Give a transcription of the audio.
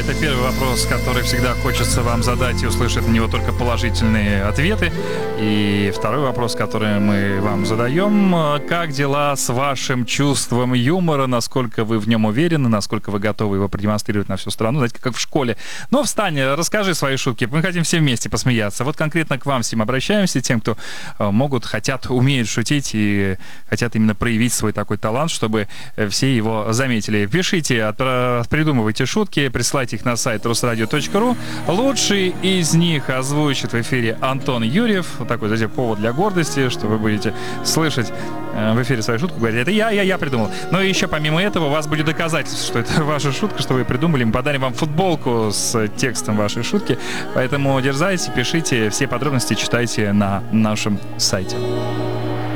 Это первый вопрос, который всегда хочется вам задать и услышать на него только положительные ответы. И второй вопрос, который мы вам задаем: как дела с вашим чувством юмора? Насколько вы в нем уверены? Насколько вы готовы его продемонстрировать на всю страну? Знаете, как в школе. Ну, встань, расскажи свои шутки. Мы хотим все вместе посмеяться. Вот конкретно к вам всем обращаемся, тем, кто могут, хотят, умеют шутить и хотят именно проявить свой такой талант, чтобы все его заметили. Пишите, придумывайте шутки, присылайте их на сайт rusradio.ru. Лучший из них озвучит в эфире Антон Юрьев. Вот такой, знаете, повод для гордости, что вы будете слышать в эфире свою шутку, говорить: это я придумал. Но еще помимо этого у вас будет доказательство, что это ваша шутка, что вы придумали. Мы подарим вам футболку с текстом вашей шутки. Поэтому дерзайте, пишите, все подробности читайте на нашем сайте.